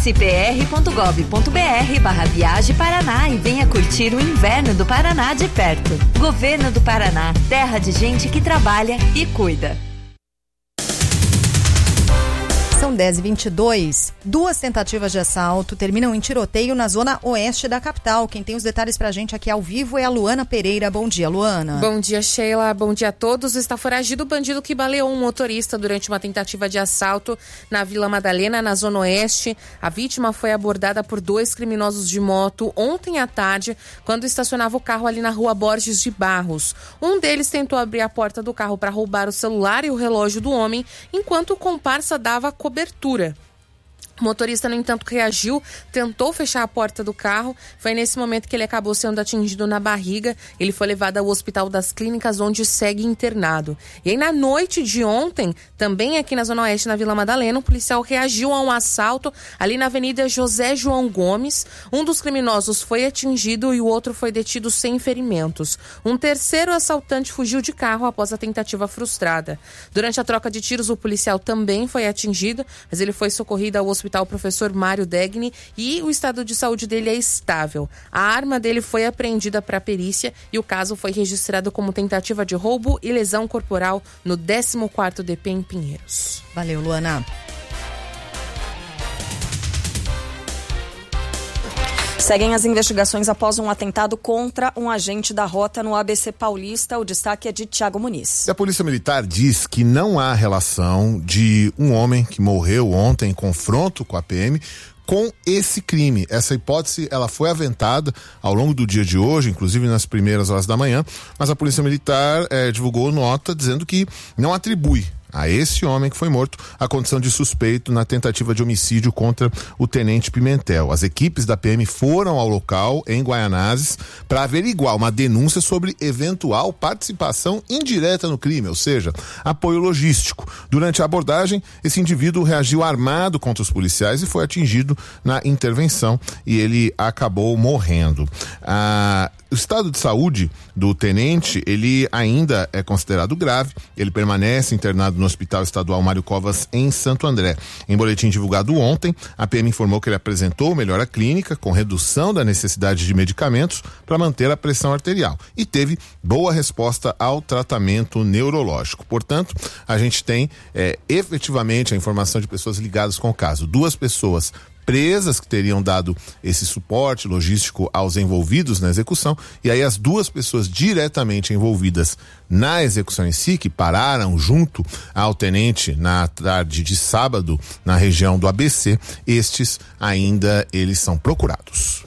Acesse pr.gov.br/Viaje Paraná e venha curtir o inverno do Paraná de perto. Governo do Paraná, terra de gente que trabalha e cuida. São 10h22. 2 tentativas de assalto terminam em tiroteio na zona oeste da capital. Quem tem os detalhes pra gente aqui ao vivo é a Luana Pereira. Bom dia, Luana. Bom dia, Sheila. Bom dia a todos. Está foragido o bandido que baleou um motorista durante uma tentativa de assalto na Vila Madalena, na zona oeste. A vítima foi abordada por 2 criminosos de moto ontem à tarde, quando estacionava o carro ali na rua Borges de Barros. Um deles tentou abrir a porta do carro para roubar o celular e o relógio do homem, enquanto o comparsa dava cobertura. O motorista, no entanto, reagiu, tentou fechar a porta do carro. Foi nesse momento que ele acabou sendo atingido na barriga. Ele foi levado ao Hospital das Clínicas, onde segue internado. E aí, na noite de ontem, também aqui na Zona Oeste, na Vila Madalena, o policial reagiu a um assalto ali na Avenida José João Gomes. Um dos criminosos foi atingido e o outro foi detido sem ferimentos. Um terceiro assaltante fugiu de carro após a tentativa frustrada. Durante a troca de tiros, o policial também foi atingido, mas ele foi socorrido ao Hospital Professor Mário Degni e o estado de saúde dele é estável. A arma dele foi apreendida para perícia e o caso foi registrado como tentativa de roubo e lesão corporal no 14º DP em Pinheiros. Valeu, Luana. Seguem as investigações após um atentado contra um agente da rota no ABC Paulista. O destaque é de Thiago Muniz. A Polícia Militar diz que não há relação de um homem que morreu ontem em confronto com a PM com esse crime. Essa hipótese, ela foi aventada ao longo do dia de hoje, inclusive nas primeiras horas da manhã, mas a Polícia Militar divulgou nota dizendo que não atribui a esse homem que foi morto a condição de suspeito na tentativa de homicídio contra o Tenente Pimentel. As equipes da PM foram ao local em Guaianazes para averiguar uma denúncia sobre eventual participação indireta no crime, ou seja, apoio logístico. Durante a abordagem, esse indivíduo reagiu armado contra os policiais e foi atingido na intervenção e ele acabou morrendo. O estado de saúde do tenente, ele ainda é considerado grave, ele permanece internado no Hospital Estadual Mário Covas, em Santo André. Em boletim divulgado ontem, a PM informou que ele apresentou melhora clínica, com redução da necessidade de medicamentos para manter a pressão arterial e teve boa resposta ao tratamento neurológico. Portanto, a gente tem efetivamente a informação de pessoas ligadas com o caso. 2 pessoas presas que teriam dado esse suporte logístico aos envolvidos na execução, e aí as 2 pessoas diretamente envolvidas na execução em si, que pararam junto ao tenente na tarde de sábado na região do ABC, estes ainda eles são procurados.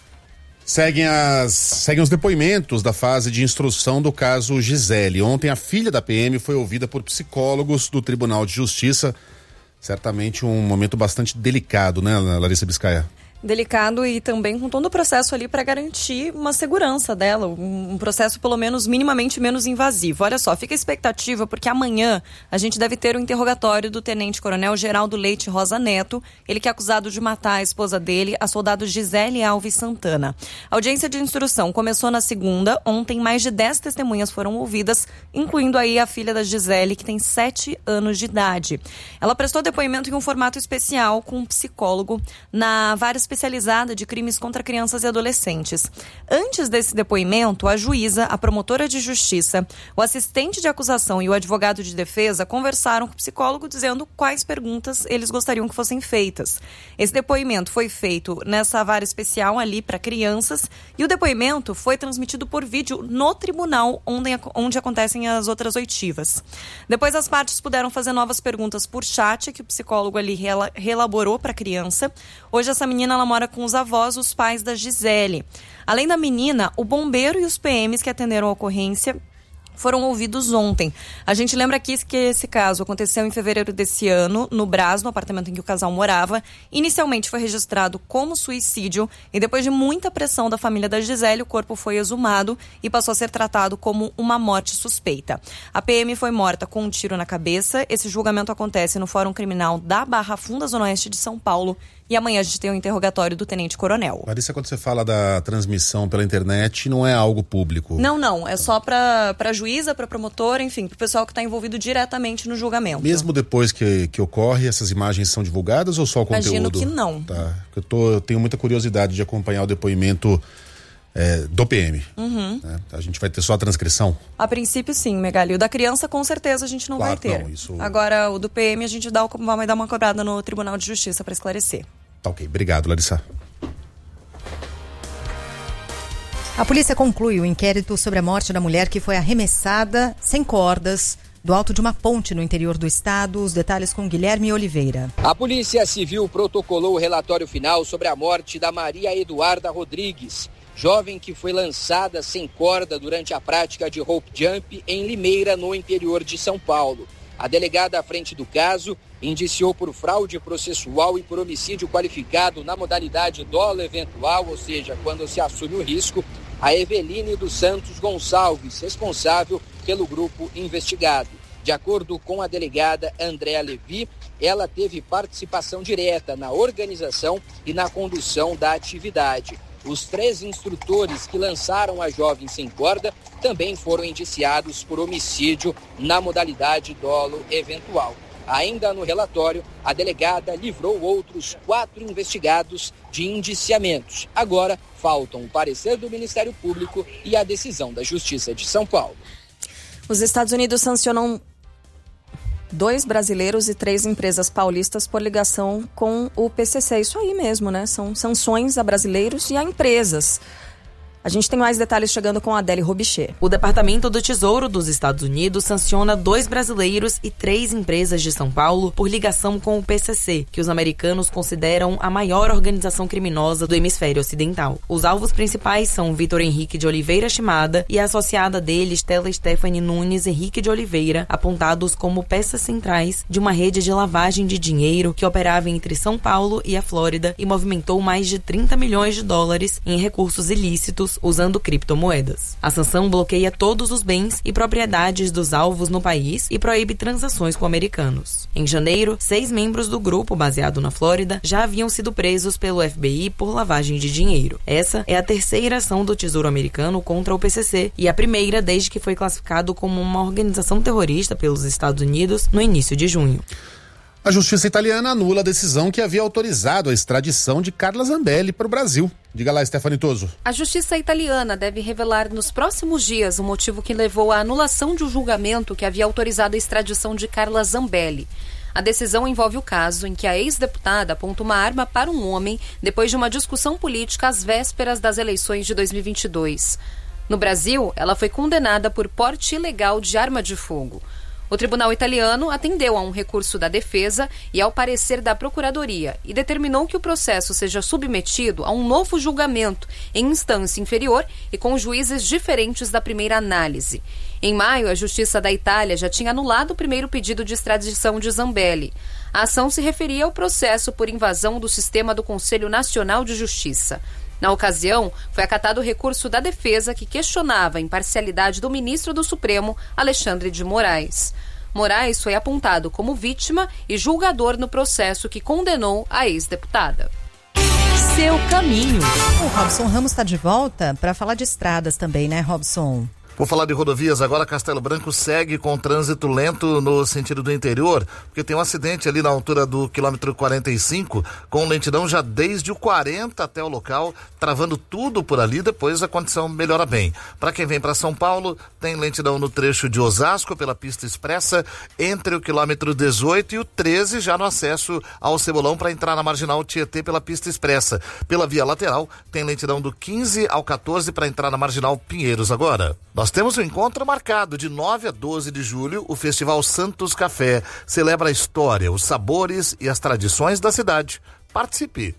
Seguem os depoimentos da fase de instrução do caso Gisele. Ontem a filha da PM foi ouvida por psicólogos do Tribunal de Justiça. Certamente um momento bastante delicado, né, Larissa Biscaia? Delicado e também com todo o processo ali para garantir uma segurança dela, um processo pelo menos minimamente menos invasivo. Olha só, fica a expectativa porque amanhã a gente deve ter o interrogatório do Tenente Coronel Geraldo Leite Rosa Neto, ele que é acusado de matar a esposa dele, a soldado Gisele Alves Santana. A audiência de instrução começou na segunda, ontem mais de 10 testemunhas foram ouvidas, incluindo aí a filha da Gisele, que tem 7 anos de idade. Ela prestou depoimento em um formato especial com um psicólogo na vara especializada de crimes contra crianças e adolescentes. Antes desse depoimento, a juíza, a promotora de justiça, o assistente de acusação e o advogado de defesa conversaram com o psicólogo dizendo quais perguntas eles gostariam que fossem feitas. Esse depoimento foi feito nessa vara especial ali para crianças e o depoimento foi transmitido por vídeo no tribunal onde acontecem as outras oitivas. Depois as partes puderam fazer novas perguntas por chat que o psicólogo ali reelaborou para a criança. Hoje essa menina ela mora com os avós, os pais da Gisele. Além da menina, o bombeiro e os PMs que atenderam a ocorrência foram ouvidos ontem. A gente lembra aqui que esse caso aconteceu em fevereiro desse ano, no Brás, no apartamento em que o casal morava. Inicialmente foi registrado como suicídio e depois de muita pressão da família da Gisele, o corpo foi exumado e passou a ser tratado como uma morte suspeita. A PM foi morta com um tiro na cabeça. Esse julgamento acontece no Fórum Criminal da Barra Funda, Zona Oeste de São Paulo, E amanhã a gente tem o interrogatório do tenente-coronel. Larissa, quando você fala da transmissão pela internet, não é algo público? Não. É só para juíza, para promotora, enfim, para o pessoal que está envolvido diretamente no julgamento. Mesmo depois que ocorre, essas imagens são divulgadas ou só o conteúdo? Imagino que não. Tá. Eu tenho muita curiosidade de acompanhar o depoimento do PM. Né? A gente vai ter só a transcrição? A princípio sim, Megali. O da criança com certeza a gente não vai ter. Não, Agora o do PM a gente vai dar uma cobrada no Tribunal de Justiça para esclarecer. Tá ok, obrigado, Larissa. A polícia conclui o inquérito sobre a morte da mulher que foi arremessada sem cordas do alto de uma ponte no interior do estado. Os detalhes com Guilherme Oliveira. A Polícia Civil protocolou o relatório final sobre a morte da Maria Eduarda Rodrigues, jovem que foi lançada sem corda durante a prática de rope jump em Limeira, no interior de São Paulo. A delegada à frente do caso indiciou por fraude processual e por homicídio qualificado na modalidade dolo eventual, ou seja, quando se assume o risco, a Eveline dos Santos Gonçalves, responsável pelo grupo investigado. De acordo com a delegada Andréa Levi, ela teve participação direta na organização e na condução da atividade. Os 3 instrutores que lançaram a jovem sem corda também foram indiciados por homicídio na modalidade dolo eventual. Ainda no relatório, a delegada livrou outros 4 investigados de indiciamentos. Agora, faltam o parecer do Ministério Público e a decisão da Justiça de São Paulo. Os Estados Unidos sancionam 2 brasileiros e 3 empresas paulistas por ligação com o PCC. Isso aí mesmo, né? São sanções a brasileiros e a empresas. A gente tem mais detalhes chegando com a Adele Robichê. O Departamento do Tesouro dos Estados Unidos sanciona 2 brasileiros e 3 empresas de São Paulo por ligação com o PCC, que os americanos consideram a maior organização criminosa do hemisfério ocidental. Os alvos principais são Vitor Henrique de Oliveira Shimada e a associada dele, Stella Stephanie Nunes Henrique de Oliveira, apontados como peças centrais de uma rede de lavagem de dinheiro que operava entre São Paulo e a Flórida e movimentou mais de 30 milhões de dólares em recursos ilícitos usando criptomoedas. A sanção bloqueia todos os bens e propriedades dos alvos no país e proíbe transações com americanos. Em janeiro, 6 membros do grupo, baseado na Flórida, já haviam sido presos pelo FBI por lavagem de dinheiro. Essa é a 3ª ação do Tesouro americano contra o PCC e a primeira desde que foi classificado como uma organização terrorista pelos Estados Unidos no início de junho. A justiça italiana anula a decisão que havia autorizado a extradição de Carla Zambelli para o Brasil. Diga lá, Stefani Toso. A justiça italiana deve revelar nos próximos dias o motivo que levou à anulação de um julgamento que havia autorizado a extradição de Carla Zambelli. A decisão envolve o caso em que a ex-deputada aponta uma arma para um homem depois de uma discussão política às vésperas das eleições de 2022. No Brasil, ela foi condenada por porte ilegal de arma de fogo. O tribunal italiano atendeu a um recurso da defesa e ao parecer da Procuradoria e determinou que o processo seja submetido a um novo julgamento em instância inferior e com juízes diferentes da primeira análise. Em maio, a Justiça da Itália já tinha anulado o primeiro pedido de extradição de Zambelli. A ação se referia ao processo por invasão do sistema do Conselho Nacional de Justiça. Na ocasião, foi acatado o recurso da defesa que questionava a imparcialidade do ministro do Supremo, Alexandre de Moraes. Moraes foi apontado como vítima e julgador no processo que condenou a ex-deputada. Seu caminho. O Robson Ramos está de volta para falar de estradas também, né, Robson? Vou falar de rodovias agora. Castelo Branco segue com trânsito lento no sentido do interior, porque tem um acidente ali na altura do quilômetro 45, com lentidão já desde o 40 até o local, travando tudo por ali. Depois a condição melhora bem. Para quem vem para São Paulo, tem lentidão no trecho de Osasco pela pista expressa, entre o quilômetro 18 e o 13, já no acesso ao Cebolão para entrar na Marginal Tietê pela pista expressa. Pela via lateral, tem lentidão do 15 ao 14 para entrar na Marginal Pinheiros agora. Nós temos um encontro marcado de 9 a 12 de julho, o Festival Santos Café. Celebra a história, os sabores e as tradições da cidade. Participe!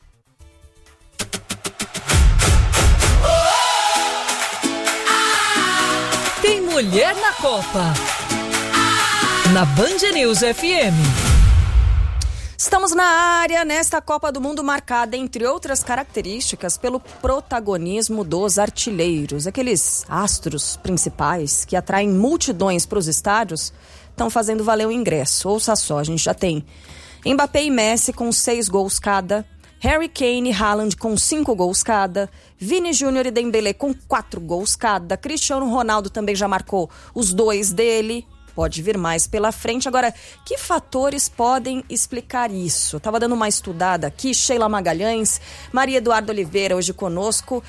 Tem mulher na Copa. Na Band News FM. Estamos na área nesta Copa do Mundo marcada, entre outras características, pelo protagonismo dos artilheiros. Aqueles astros principais que atraem multidões para os estádios estão fazendo valer o ingresso. Ouça só, a gente já tem Mbappé e Messi com 6 gols cada. Harry Kane e Haaland com 5 gols cada. Vini Júnior e Dembélé com 4 gols cada. Cristiano Ronaldo também já marcou os 2 dele. Pode vir mais pela frente. Agora, que fatores podem explicar isso? Eu tava dando uma estudada aqui, Sheila Magalhães, Maria Eduarda Oliveira hoje conosco.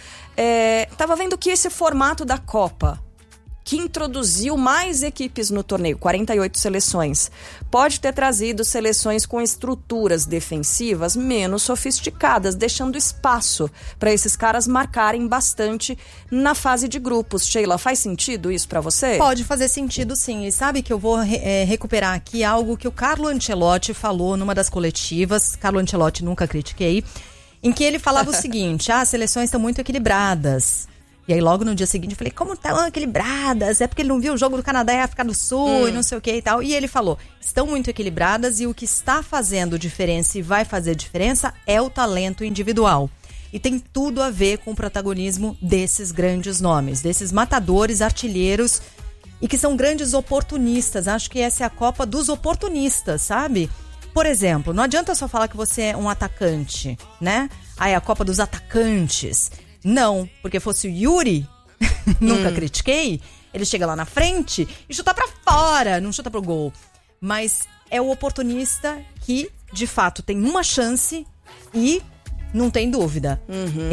Tava vendo que esse formato da Copa, que introduziu mais equipes no torneio, 48 seleções, pode ter trazido seleções com estruturas defensivas menos sofisticadas, deixando espaço para esses caras marcarem bastante na fase de grupos. Sheila, faz sentido isso para você? Pode fazer sentido, sim. E sabe que eu vou recuperar aqui algo que o Carlo Ancelotti falou numa das coletivas. Carlo Ancelotti, nunca critiquei. Em que ele falava o seguinte: as seleções estão muito equilibradas. E aí logo no dia seguinte eu falei, como estão equilibradas? É porque ele não viu o jogo do Canadá e África do Sul e não sei o que e tal. E ele falou, estão muito equilibradas e o que está fazendo diferença e vai fazer diferença é o talento individual. E tem tudo a ver com o protagonismo desses grandes nomes, desses matadores, artilheiros e que são grandes oportunistas. Acho que essa é a Copa dos oportunistas, sabe? Por exemplo, não adianta só falar que você é um atacante, né? É a Copa dos atacantes. Não, porque fosse o Yuri, nunca critiquei, ele chega lá na frente e chuta pra fora, não chuta pro gol. Mas é o oportunista que, de fato, tem uma chance e não tem dúvida.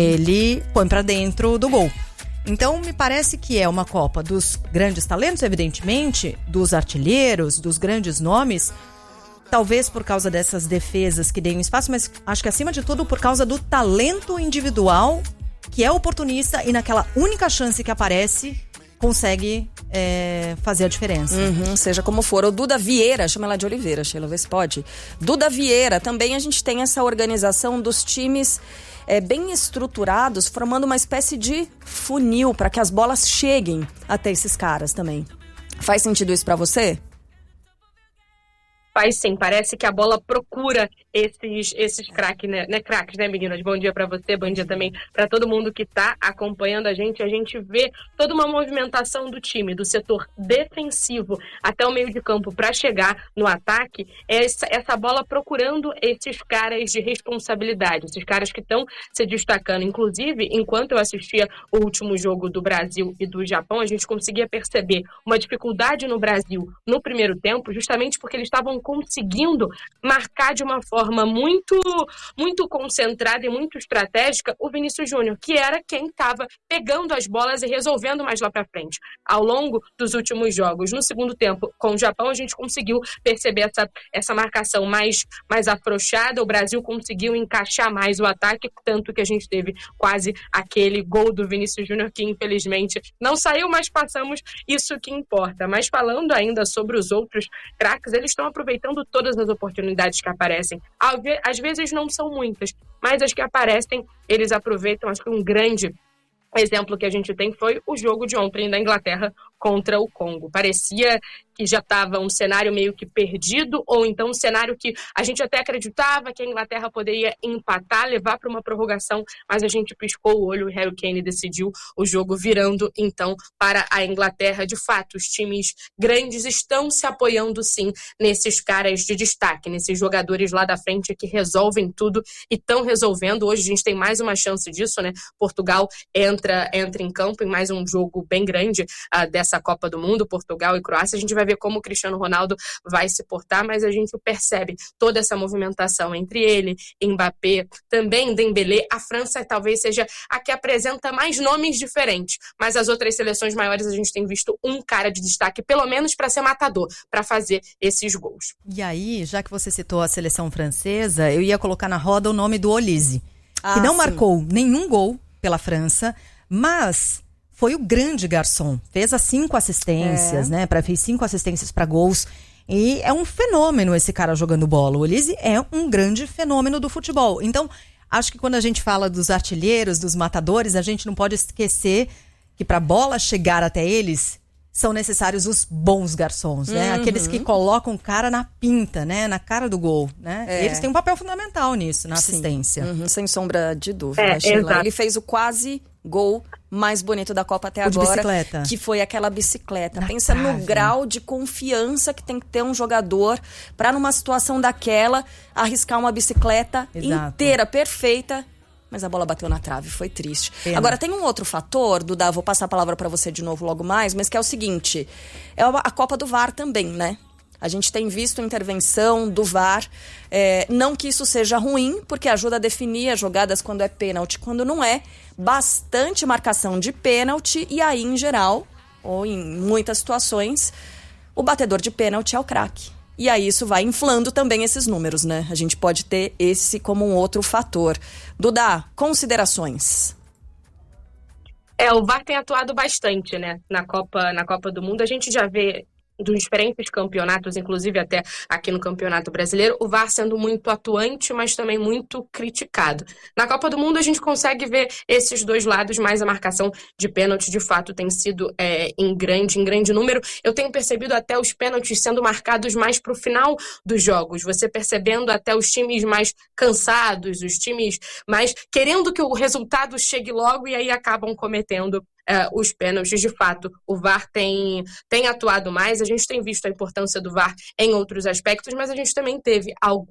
Ele põe pra dentro do gol. Então, me parece que é uma Copa dos grandes talentos, evidentemente, dos artilheiros, dos grandes nomes, talvez por causa dessas defesas que deem espaço, mas acho que, acima de tudo, por causa do talento individual, que é oportunista e naquela única chance que aparece, consegue fazer a diferença. Seja como for. O Duda Vieira, chama ela de Oliveira, Sheila, vê se pode. Duda Vieira, também a gente tem essa organização dos times bem estruturados, formando uma espécie de funil para que as bolas cheguem até esses caras também. Faz sentido isso para você? Faz sim, parece que a bola procura esses craques, né, craques, né, meninas? Bom dia para você, bom dia também para todo mundo que tá acompanhando a gente vê toda uma movimentação do time, do setor defensivo até o meio de campo para chegar no ataque, essa bola procurando esses caras de responsabilidade, esses caras que estão se destacando. Inclusive, enquanto eu assistia o último jogo do Brasil e do Japão, a gente conseguia perceber uma dificuldade no Brasil no primeiro tempo, justamente porque eles estavam conseguindo marcar de uma forma muito, muito concentrada e muito estratégica o Vinícius Júnior, que era quem estava pegando as bolas e resolvendo mais lá para frente. Ao longo dos últimos jogos, no segundo tempo com o Japão, a gente conseguiu perceber essa marcação mais afrouxada, o Brasil conseguiu encaixar mais o ataque, tanto que a gente teve quase aquele gol do Vinícius Júnior, que infelizmente não saiu, mas passamos, isso que importa. Mas falando ainda sobre os outros craques, eles estão aproveitando todas as oportunidades que aparecem. Às vezes não são muitas, mas as que aparecem, eles aproveitam. Acho que um grande exemplo que a gente tem foi o jogo de ontem da Inglaterra contra o Congo. Parecia que já estava um cenário meio que perdido, ou então um cenário que a gente até acreditava que a Inglaterra poderia empatar, levar para uma prorrogação, mas a gente piscou o olho e Harry Kane decidiu o jogo, virando então para a Inglaterra. De fato, os times grandes estão se apoiando sim nesses caras de destaque, nesses jogadores lá da frente que resolvem tudo e estão resolvendo. Hoje a gente tem mais uma chance disso, né? Portugal entra em campo em mais um jogo bem grande dessa Copa do Mundo, Portugal e Croácia. A gente vai ver como o Cristiano Ronaldo vai se portar, mas a gente percebe toda essa movimentação entre ele, Mbappé, também Dembélé. A França talvez seja a que apresenta mais nomes diferentes, mas as outras seleções maiores a gente tem visto um cara de destaque, pelo menos para ser matador, para fazer esses gols. E aí, já que você citou a seleção francesa, eu ia colocar na roda o nome do Olise, que não marcou nenhum gol pela França, mas foi o grande garçom. Fez as 5 assistências, né? Fez 5 assistências para gols. E é um fenômeno esse cara jogando bola. O Olise é um grande fenômeno do futebol. Então, acho que quando a gente fala dos artilheiros, dos matadores, a gente não pode esquecer que para a bola chegar até eles, são necessários os bons garçons, né? Aqueles que colocam o cara na pinta, né? Na cara do gol, né? Eles têm um papel fundamental nisso, na assistência. Sem sombra de dúvida, Sheila. Ele fez o quase gol mais bonito da Copa até O de agora, bicicleta. que foi aquela bicicleta. Na Pensa trave. no grau de confiança que tem que ter um jogador para numa situação daquela arriscar uma bicicleta Exato. inteira, perfeita, mas a bola bateu na trave, foi triste. Pena. Agora tem um outro fator, Duda, vou passar a palavra para você de novo logo mais, mas que é o seguinte, é a Copa do VAR também, né? A gente tem visto intervenção do VAR, não que isso seja ruim, porque ajuda a definir as jogadas quando é pênalti, quando não é, bastante marcação de pênalti e aí, em geral, ou em muitas situações, o batedor de pênalti é o craque. E aí isso vai inflando também esses números, né? A gente pode ter esse como um outro fator. Duda, considerações. O VAR tem atuado bastante, né? Na Copa do Mundo. A gente já vê dos diferentes campeonatos, inclusive até aqui no Campeonato Brasileiro, o VAR sendo muito atuante, mas também muito criticado. Na Copa do Mundo a gente consegue ver esses dois lados, mas a marcação de pênalti de fato tem sido em grande número. Eu tenho percebido até os pênaltis sendo marcados mais para o final dos jogos, você percebendo até os times mais cansados, os times mais querendo que o resultado chegue logo e aí acabam cometendo os pênaltis. De fato, o VAR tem atuado mais, a gente tem visto a importância do VAR em outros aspectos, mas a gente também teve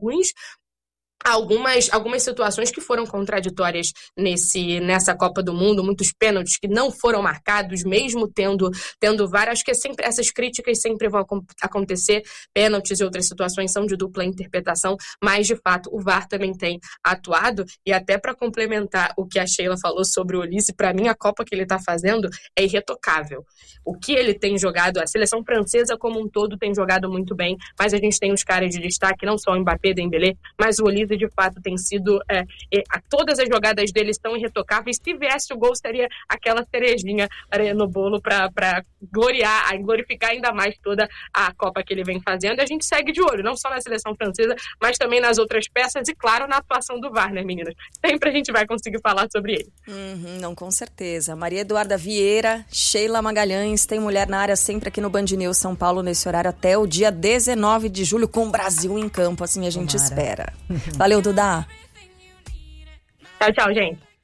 algumas situações que foram contraditórias nessa Copa do Mundo, muitos pênaltis que não foram marcados, mesmo tendo VAR. Acho que essas críticas sempre vão acontecer, pênaltis e outras situações são de dupla interpretação, mas de fato o VAR também tem atuado. E até para complementar o que a Sheila falou sobre o Olise, para mim a Copa que ele está fazendo é irretocável. O que ele tem jogado, a seleção francesa como um todo tem jogado muito bem, mas a gente tem os caras de destaque, não só o Mbappé, Dembélé, mas o Olise de fato tem sido, todas as jogadas dele são irretocáveis. Se viesse o gol, seria aquela cerejinha no bolo para glorificar ainda mais toda a Copa que ele vem fazendo. E a gente segue de olho, não só na seleção francesa, mas também nas outras peças e, claro, na atuação do VAR, né, meninas? Sempre a gente vai conseguir falar sobre ele. Não, com certeza. Maria Eduarda Vieira, Sheila Magalhães, tem mulher na área sempre aqui no Band News São Paulo, nesse horário até o dia 19 de julho, com o Brasil em campo, assim a gente espera. Valeu, Duda. Tchau, gente.